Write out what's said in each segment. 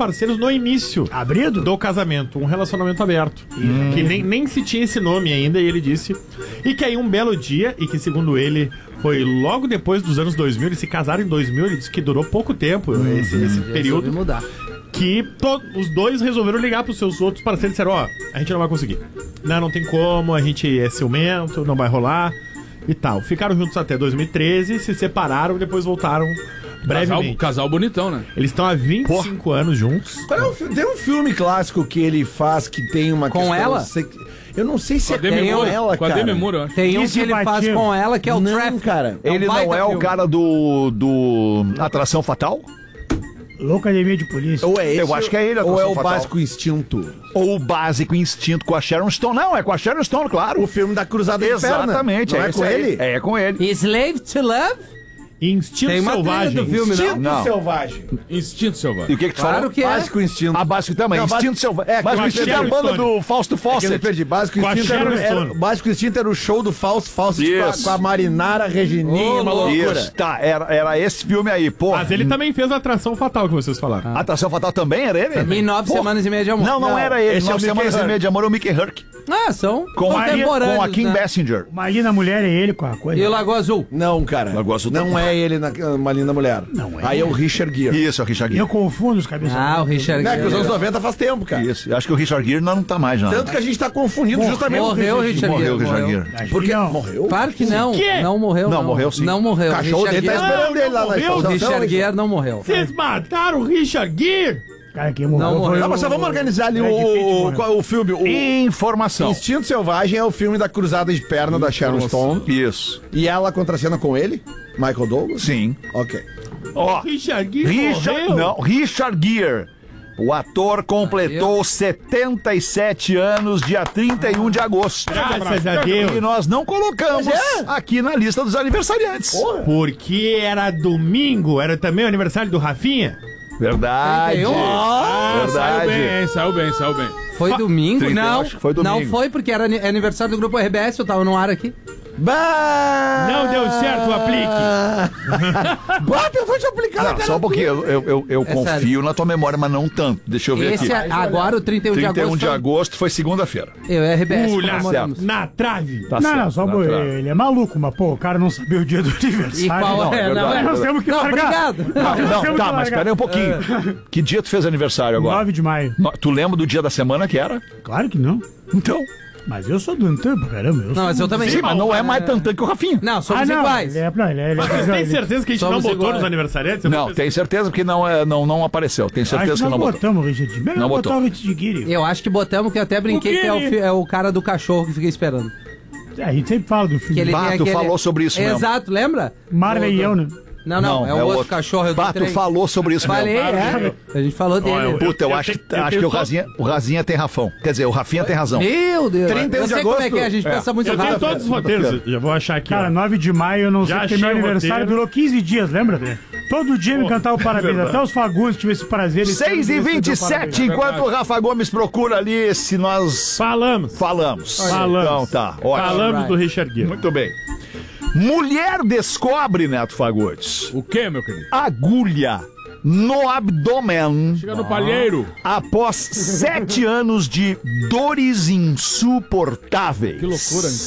parceiros no início do casamento, um relacionamento aberto. Que nem se tinha esse nome ainda, e ele disse. E que aí um belo dia, e que segundo ele foi logo depois dos anos 2000, eles se casaram em 2000, ele disse que durou pouco tempo, esse período. Mudar. Que os dois resolveram ligar pros seus outros parceiros e disseram, a gente não vai conseguir. Não tem como, a gente é ciumento, não vai rolar e tal. Ficaram juntos até 2013, se separaram e depois voltaram brevemente. Casal bonitão, né? Eles estão há 25 anos juntos. Tem um filme clássico que ele faz que tem uma Com ela? Eu não sei se Com a Demi com Moore. ela, Com a cara. Demi Moore, eu acho. Tem um que ele faz com ela, que é o Não, Traffic. cara. Ele não é o cara do Atração Fatal? Loucademia de Polícia. Ou é esse, Eu acho que é ele, ou é o Fatal. Básico Instinto? Ou o Básico Instinto com a Sharon Stone? Não, é com a Sharon Stone, claro. O filme da Cruzada de Perna. Exatamente. Não é esse com aí. ele? É com ele. Slave to Love? Instinto Tem uma trilha Selvagem. do filme, Instinto Não. Selvagem. Instinto E selvagem. o que tu Claro falou? que é. Básico Instinto. A Básico também. Não, Instinto Selvagem. é, Básico com a Instinto é a Sharon banda Stone. do Fausto É que eu me Fawcett. perdi. Básico Com a Instinto Sharon era Stone. Básico Instinto era o show do Fausto Isso. com a Marinara Regininha, uma loucura. Isso, tá. Era esse filme aí, pô. Mas ele também fez a Atração Fatal que vocês falaram. Atração Fatal também era ele? Em 9 semanas e meia de amor. Não era ele. esse é o 9 Mickey semanas e Herc. meia de amor é o Mickey Herc. São Com contemporâneos, a Kim né? Basinger. Uma linda mulher é ele com a coisa. E o Lagoa Azul. Não, cara. Eu gosto não é ele na Uma Linda Mulher. Não é. Aí é o Richard Gere. Isso, é o Richard Eu Gere. confundo os cabeças. O Richard Né, que os Gere. anos 90 faz tempo, cara. Isso. Eu acho que o Richard Gere não tá mais, não. Tanto que a gente tá confundindo justamente. Morreu o Richard Morreu o Gere. Richard Morreu. Gere. Porque não. morreu? Claro que não. quê? Não morreu. Não, morreu sim. Não morreu. O cachorro dele tá Gere- esperando ele lá na morreu. O estação. Richard Gere não morreu. Vocês mataram o Richard Gere? Cara, quem morreu Não foi morreu. Não, mas só vamos organizar ali Brad Pitt morreu. o filme. Informação. Instinto Selvagem é o filme da Cruzada de Perna da Sharon Stone. Isso. E ela contracena com ele? Michael Douglas? Sim. Ok. Ó, Richard Gere morreu? Richard Gere. O ator completou 77 anos dia 31 de agosto. Graças a Deus. E nós não colocamos aqui na lista dos aniversariantes. Porque era domingo, era também o aniversário do Rafinha. Verdade. 31? Saiu bem, Verdade. hein? Saiu bem. Foi domingo? 30, eu Não. acho que foi domingo. Não foi, porque era aniversário do grupo RBS, eu tava no ar aqui. Bah! Não deu certo o aplique. Bota, eu vou te aplicar na Não, cara só um pouquinho. Eu É confio sério. na tua memória, mas não tanto. Deixa eu ver Esse aqui. agora, o 31 de 31 agosto. de agosto foi segunda-feira. Eu e RBS Pulha comemoramos. na trave. Tá Não, certo, não, só tá por certo. ele é maluco, mas pô, o cara não sabia o dia do aniversário. E qual Não, é é? verdade. Não, Nós temos que não, largar. obrigado. Não, Nós temos que tá, mas largar. espera aí um pouquinho. Que dia tu fez aniversário agora? 9 de maio. Tu lembra do dia da semana que era? Claro que não. Então. Mas eu sou do Antônio pra caramba. Não, mas eu também. Sim, mas não é mais tantão que o Rafinha. Não, somos iguais. Ele é, não, ele é, Mas tem certeza que a gente Somos não botou iguais. nos aniversariantes? Eu Não, vou tem certeza que não apareceu. Tem Acho que certeza que nós não botou. botamos o Richard Gere. Não botou. botar o Richard Gere. Eu acho que botamos, que eu até brinquei que é o cara do cachorro que fica esperando. A gente sempre fala do Que filme. ele Bah, tem tu aquele... falou sobre isso mesmo. Exato, lembra? Marley e eu, né? Não, é o outro cachorro. Eu Bah, tu entrei. falou sobre isso Falei, mesmo. A gente falou dele. Puta, eu Eu acho, tenho- acho eu que tenho o Razinha tem Rafão. Quer dizer, o Rafinha tem razão. Meu Deus. 31 eu de sei como é que é, a agosto? gente pensa muito Eu tenho rápido. todos os roteiros. Já vou achar aqui. Cara, ó. 9 de maio, eu não sei Já porque meu achei o aniversário roteiro. durou 15 dias, lembra, Dê? Todo dia me cantava o parabéns. Até os Fagundes tiveram esse prazer. eles 6 e sempre me 27, cantavam enquanto o Rafa Gomes procura ali se nós Falamos. falamos. Falamos. Então tá, ótimo. Falamos do Richard Gere. Muito bem. Mulher descobre, Neto Fagundes, O quê, meu querido? agulha no abdômen Chega no palheiro. após 7 anos de dores insuportáveis. Que loucura, hein?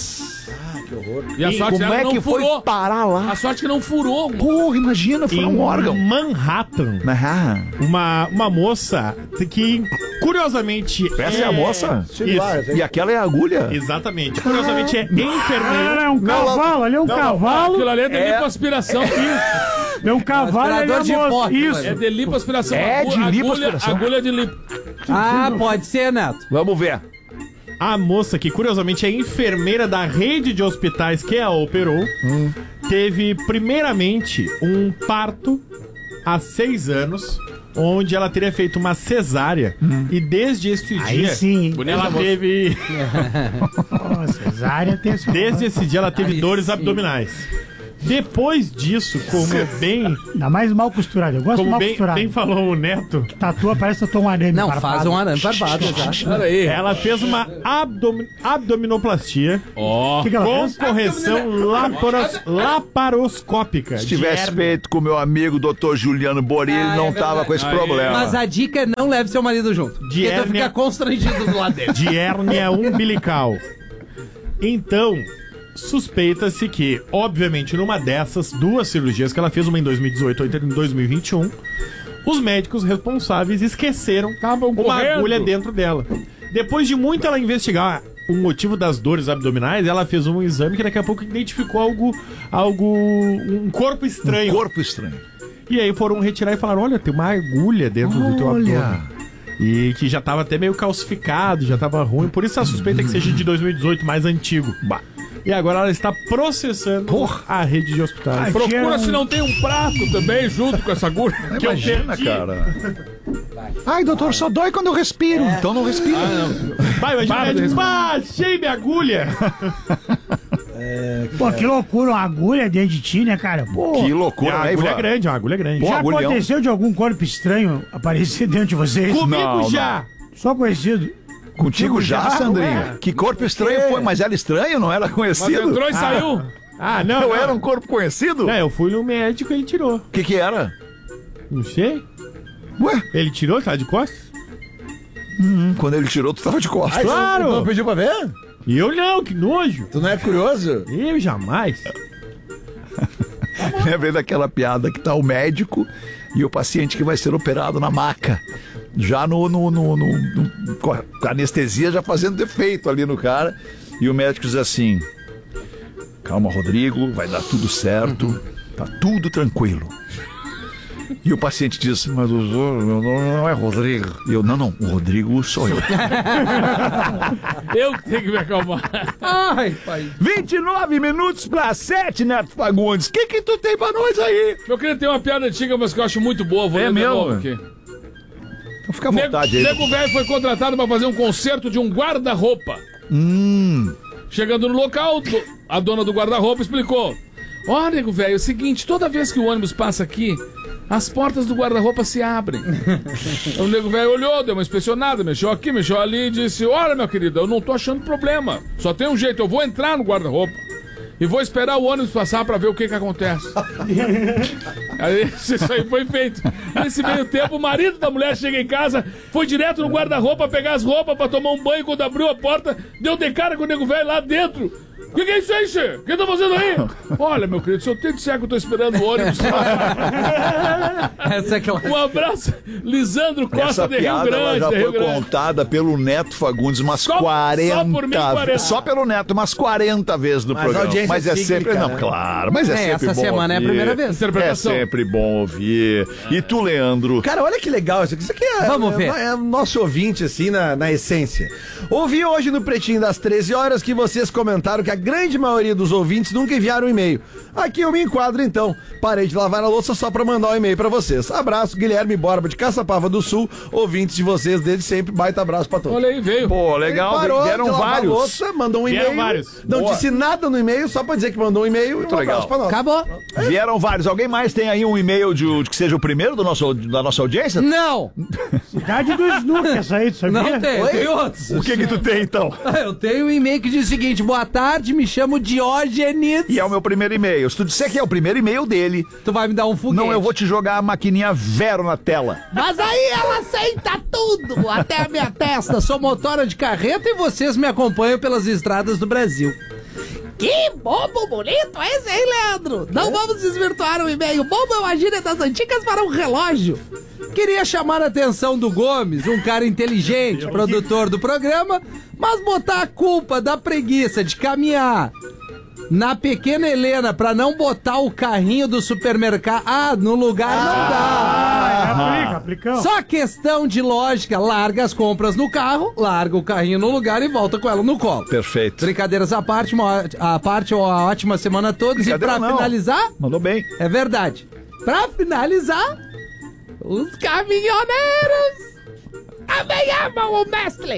E a E sorte como dela é não que furou. foi parar lá? A sorte que não furou. Porra, imagina, foi um órgão. Manhattan. Ah, Uma moça que, curiosamente... essa é a moça? Isso. E aquela é a agulha? Exatamente. Curiosamente é Não, enfermeira. é um cavalo, ali é um cavalo. Aquilo ali é de lipoaspiração. É um cavalo, ali é Aspirador de a moça. pó, Isso. É de lipoaspiração. É de lipoaspiração. Agulha de lipo. Ah, pode ser, Neto. Vamos ver. A moça, que curiosamente é enfermeira da rede de hospitais que a operou, teve primeiramente um parto há 6 anos, onde ela teria feito uma cesárea. E desde esse Aí dia, sim, hein? Bonita ela moça. teve... Pô, cesárea tem esse... Desde esse dia ela teve Aí dores sim. abdominais. Depois disso, como bem, Ainda mais mal costurado. Eu gosto como mal bem, costurado. bem falou o Neto, Tatua parece que eu tô um arame. Não, barbado. faz um arame barbado, exato. Olha aí. ela fez uma abdominoplastia Ó. O que ela com fez? correção laparoscópica. Se tivesse feito com o meu amigo Dr. Juliano Bori, ele não tava com esse problema. Mas a dica é não leve seu marido junto. Porque tu hérnia- fica constrangido do lado dele. de hérnia umbilical. Então, suspeita-se que, obviamente, numa dessas duas cirurgias que ela fez, uma em 2018 e outra em 2021, os médicos responsáveis esqueceram Estavam uma correndo. agulha dentro dela. Depois de muito ela investigar o motivo das dores abdominais, ela fez um exame que daqui a pouco identificou um corpo estranho. Corpo estranho. E aí foram retirar e falaram, olha, tem uma agulha dentro do teu abdômen. E que já tava até meio calcificado, já tava ruim. Por isso a suspeita é que seja de 2018, mais antigo. E agora ela está processando a rede de hospitais. Procura se não tem um prato também junto com essa agulha. Que eu Imagina, perdi. cara. Ai, doutor, só dói quando eu respiro. Então não respira. Vai, imagina, achei minha agulha. Pô, que loucura, uma agulha dentro de ti, né, cara? Pô, Que E loucura, a né, agulha é Ivan? grande, uma agulha grande. Pô, já agulhão. aconteceu de algum corpo estranho aparecer dentro de vocês? Comigo Não, já. Só conhecido. Contigo já, Sandrinho? Que corpo estranho foi? Mas era estranho, não era Mas conhecido? entrou e saiu. Ah, não. Não era um corpo conhecido? Não, eu fui no médico e ele tirou. O que era? Não sei. Ué, Ele tirou, tá de costas? quando ele tirou, tu tava de costas. Claro. Não pediu pra ver? E eu não, que nojo. Tu não é curioso? Eu jamais. Lembrei daquela piada que tá o médico e o paciente que vai ser operado na maca. Já com a anestesia já fazendo defeito ali no cara. E o médico diz assim: calma, Rodrigo, vai dar tudo certo, tá tudo tranquilo. E o paciente diz: mas o senhor, meu nome não é Rodrigo. E eu: não, o Rodrigo sou eu. Eu que tenho que me acalmar. Ai, pai. 29 minutos pra 7, Neto Fagundes. O que tu tem pra nós aí? Meu querido, tem uma piada antiga, mas que eu acho muito boa. Vou É ler de mesmo? novo aqui. Então fica à vontade aí. Nego velho foi contratado para fazer um concerto de um guarda-roupa. Chegando no local, a dona do guarda-roupa explicou: ó, nego velho, é o seguinte, toda vez que o ônibus passa aqui, as portas do guarda-roupa se abrem. O nego velho olhou, deu uma inspecionada, mexeu aqui, mexeu ali e disse: olha, meu querido, eu não tô achando problema. Só tem um jeito, eu vou entrar no guarda-roupa e vou esperar o ônibus passar pra ver o que acontece. Aí, isso aí foi feito. Nesse meio tempo, o marido da mulher chega em casa, foi direto no guarda-roupa pegar as roupas pra tomar um banho. Quando abriu a porta, deu de cara com o nego velho lá dentro. O que é isso aí, Che? O que tá fazendo aí? Olha, meu querido, se eu tenho de ser que eu tô esperando o ônibus. Essa é aquela... Um abraço, Lisandro Costa Essa de Rio piada ela Grande. já de Rio foi Grande. contada pelo Neto Fagundes umas Só 40 por mim, 40. Só pelo Neto, umas 40 vezes no Mas a programa. audiência Mas é é sempre. cíclica, Não, né? claro, mas é sempre essa bom. semana é a ouvir. primeira vez. Interpretação. É sempre bom ouvir. E tu, Leandro? Cara, olha que legal isso aqui. Isso aqui é, Vamos ver. é o nosso ouvinte, assim, na essência. Ouvi hoje no Pretinho das 13 horas que vocês comentaram que a grande maioria dos ouvintes nunca enviaram um e-mail. Aqui eu me enquadro, então. Parei de lavar a louça só pra mandar um e-mail pra vocês. Abraço, Guilherme Borba de Caçapava do Sul, ouvintes de vocês desde sempre. Baita abraço pra todos. Olha aí, veio. Pô, legal, Ele parou vieram de lavar a vários. louça, mandou um Vieram e-mail. vários. Não Boa. disse nada no e-mail, só pra dizer que mandou um e-mail e um abraço legal. pra nós. Acabou. Vieram vários. Alguém mais tem aí um e-mail de que seja o primeiro da nossa audiência? Não, Cidade do Snook, essa aí, tu sabia? não tem. Oi? Tem outros. O que tu tem, então? Eu tenho um e-mail que diz o seguinte: boa tarde, me chamo Diógenes. E é o meu primeiro e-mail. Se tu disser que é o primeiro e-mail dele, Tu vai me dar um foguete. não, eu vou te jogar a maquininha Vero na tela. Mas aí ela aceita tudo, até a minha testa. Sou motora de carreta e vocês me acompanham pelas estradas do Brasil. Que bobo bonito esse, hein, Leandro? Não vamos desvirtuar o e-mail. Bobo é uma gíria das antigas para um relógio. Queria chamar a atenção do Gomes, um cara inteligente, produtor do programa, mas botar a culpa da preguiça de caminhar na pequena Helena pra não botar o carrinho do supermercado no lugar não dá. Aplicão. Só questão de lógica, larga as compras no carro, larga o carrinho no lugar e volta com ela no colo. Perfeito. Brincadeiras à parte, uma ótima semana a todos. E Brincadeira pra não. finalizar, Mandou bem. é verdade. Pra finalizar, os caminhoneiros também amam o Nestlé.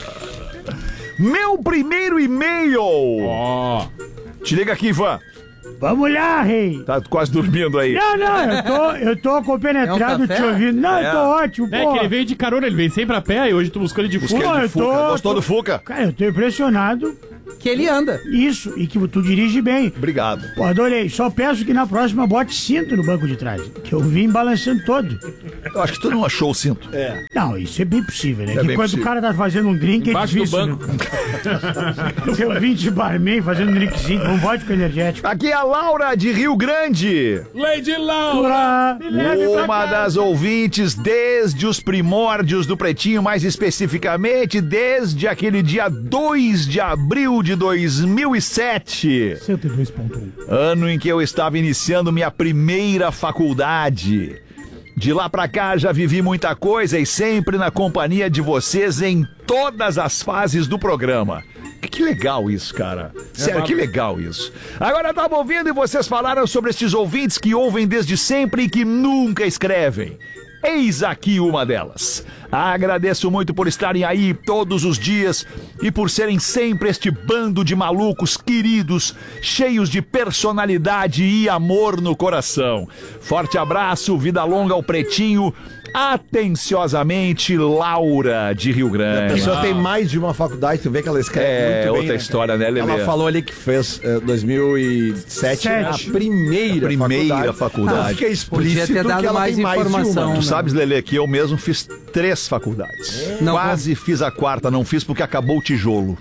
Meu primeiro e-mail. Ó. Te liga aqui, Ivan. Vamos lá, rei. Tá quase dormindo aí. Não, eu tô compenetrado te ouvindo. Não, eu tô ótimo, É pô. que ele veio de carona, ele veio sempre a pé e hoje tu buscou ele de fuga. Pô, eu tô... Gostou do Fuca? Cara, eu tô impressionado. Que ele anda. Isso, e que tu dirige bem. Obrigado. Pô, adorei. Só peço que na próxima bote cinto no banco de trás. Que eu vim balançando todo. Eu acho que tu não achou o cinto. Não, isso é bem possível, né? É que bem quando possível. o cara tá fazendo um drink Embaixo é do difícil. banco. Né? Se eu vim de barman fazendo um drinkzinho com vodka energético. Aqui é a Laura de Rio Grande. Lady Laura! Uma das ouvintes desde os primórdios do Pretinho, mais especificamente desde aquele dia 2 de abril de 2007. 102.1. Ano em que eu estava iniciando minha primeira faculdade. De lá pra cá já vivi muita coisa e sempre na companhia de vocês em todas as fases do programa. Que legal isso, cara. Sério, que legal isso. Agora eu tava ouvindo e vocês falaram sobre estes ouvintes que ouvem desde sempre e que nunca escrevem. Eis aqui uma delas. Agradeço muito por estarem aí todos os dias e por serem sempre este bando de malucos queridos, cheios de personalidade e amor no coração. Forte abraço, vida longa ao Pretinho. Atenciosamente, Laura de Rio A Grande. pessoa tem mais de uma faculdade, tu vê que ela escreve muito bem. outra né, história, né, Lelê? Ela falou ali que fez 2007 a primeira faculdade. faculdade. Fica Podia explícito ter dado que ela mais tem mais de informação. uma. Tu Não. sabes, Lelê, que eu mesmo fiz 3 faculdades. Não, Quase fiz a 4ª, não fiz porque acabou o tijolo.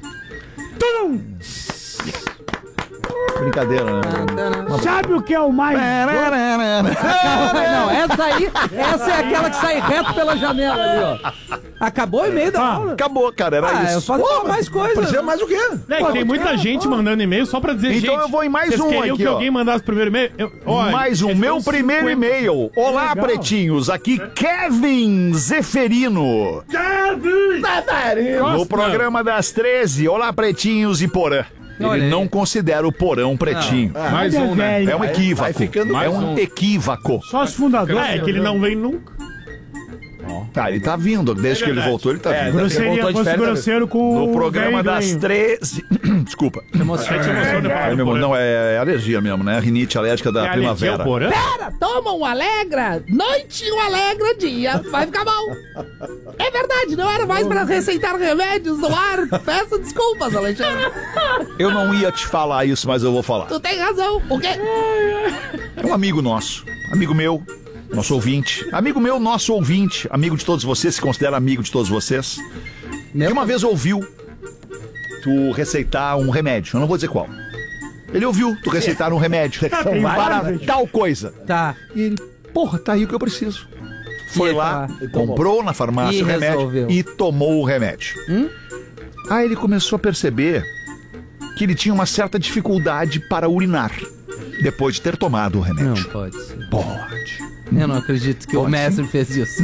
Brincadeira, né? Sabe o que é o mais... Não, essa é aquela que sai reto pela janela ali, ó. Acabou o e-mail da aula. Acabou, cara, era Ah, eu isso. posso falar mais coisas. Precisa mais o quê? É, que tem muita gente mandando e-mail só pra dizer, Então gente, eu vou em mais vocês um queriam aqui, que ó. alguém mandasse o primeiro e-mail? Mais um, meu primeiro e-mail. Olá, Legal. pretinhos. Aqui Kevin Zeferino. No programa das 13. Olá, pretinhos e Porã. Olha Ele aí. não considera o Porão pretinho. Mais um, né? É um equívoco. vai ficando é um mais um. equívoco. Só os fundadores. É, que ele não vem nunca. Tá, ele tá vindo. Desde que ele voltou, ele tá vindo. Grosseria, Voltou de fosse férias, grosseiro com No o programa velho das ganho. 13. Desculpa. É, Não, é alergia mesmo, né? Rinite alérgica da primavera. Pera, toma um Alegra, noite e um Alegra dia, vai ficar bom. É verdade, não era mais pra receitar remédios no ar. Peço desculpas, Alexandre. Eu não ia te falar isso, mas eu vou falar. Tu tem razão. O quê? É um amigo nosso, amigo meu, nosso ouvinte. Amigo meu, nosso ouvinte, amigo de todos vocês, se considera amigo de todos vocês. Que uma vez ouviu tu receitar um remédio, eu não vou dizer qual. Ele ouviu tu receitar um remédio tem para vários, tal coisa. Tá. E ele, porra, tá aí o que eu preciso. Foi E ele lá, tá lá. comprou na farmácia E o remédio resolveu. e tomou o remédio. Aí ele começou a perceber que ele tinha uma certa dificuldade para urinar depois de ter tomado o Não remédio. pode ser. Pode. Eu não acredito que o mestre fez isso.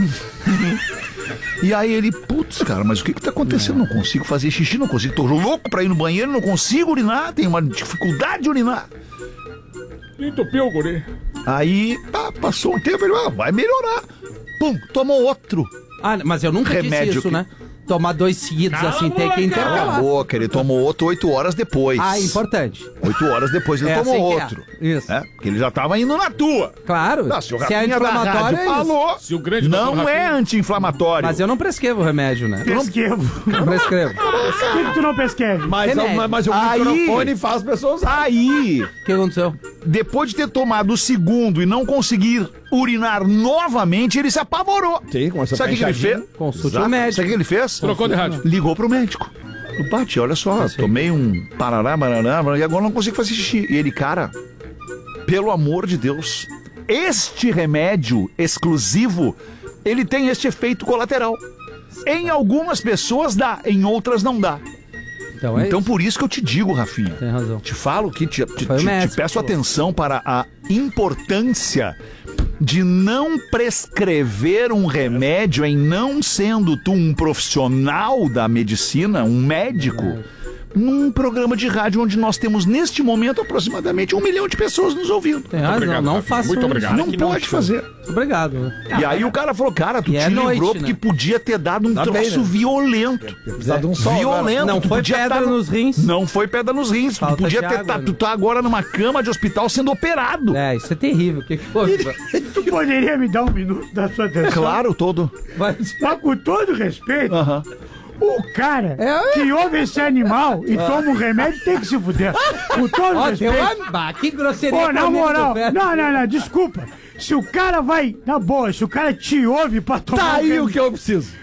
E aí ele, putz, cara, mas o que tá acontecendo? Não consigo fazer xixi, não consigo, tô louco pra ir no banheiro, não consigo urinar, tenho uma dificuldade de urinar. Entupiu o guri. Aí, passou um tempo, ele, vai melhorar. Pum, tomou outro. Ah, mas eu nunca Remédio disse isso, que- né? Tomar 2 seguidos assim, tem que Cala a intercalar. boca, ele tomou outro 8 horas depois. Ah, importante. 8 horas depois ele É tomou assim que é. outro. Isso. É, porque ele já tava indo na tua. Claro. Não, se o Se é Rafinha da anti-inflamatório, rádio é isso. falou, Se o grande doutor não é Rafinha- anti-inflamatório. Mas eu não prescrevo o remédio, né? Pesquevo. Não prescrevo. Por que tu não pesqueve? Mas o Aí- microfone faz as pessoas usarem. Aí, O que aconteceu? depois de ter tomado o segundo e não conseguir urinar novamente, ele se apavorou. Sim, começou a Sabe o que ficar ele fez? inchadinho. Consulte Exato. o médico. Sabe o que ele fez? Trocou de rádio. Ligou pro médico. O Bate, olha só, tomei um parará, e agora não consigo fazer xixi. E ele, cara, pelo amor de Deus, este remédio exclusivo, ele tem este efeito colateral. Em algumas pessoas dá, em outras não dá. Então é Então isso. por isso que eu te digo, Rafinha. Tem razão. Te falo que te Foi o médico te peço que falou. atenção para a importância de não prescrever um remédio em não sendo tu um profissional da medicina, um médico, num programa de rádio onde nós temos, neste momento, aproximadamente 1 milhão de pessoas nos ouvindo. Tem razão, obrigado, não Rafa. faça Muito isso. obrigado. Não pode fazer. Obrigado. Né? E aí o cara falou, cara, tu E te é livrou noite, porque né? podia ter dado um Tá troço bem, né? violento. Precisa de um sol Violento. Não tu foi podia pedra tá nos rins. Não foi pedra nos rins. Falta Tu podia de ter água, tu tá agora numa cama de hospital sendo operado. É, isso é terrível. O que foi? Tu poderia me dar um minuto da sua atenção? Claro, todo. Vai... Mas com todo respeito, Aham. o cara É. que ouve esse animal e toma um remédio tem que se fuder. Com todo Ó, tem respeito. uma... Bah, que grosseria. Pô, com na a amiga moral, do Fer. não, desculpa. Se o cara vai, na boa, se o cara te ouve pra tomar Tá um aí o remédio, que eu preciso.